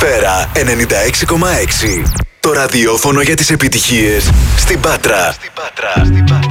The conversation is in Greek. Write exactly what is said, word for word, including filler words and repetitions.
Σφαίρα ενενήντα έξι κόμμα έξι. Το ραδιόφωνο για τις επιτυχίες στην Πάτρα. Στην Πάτρα.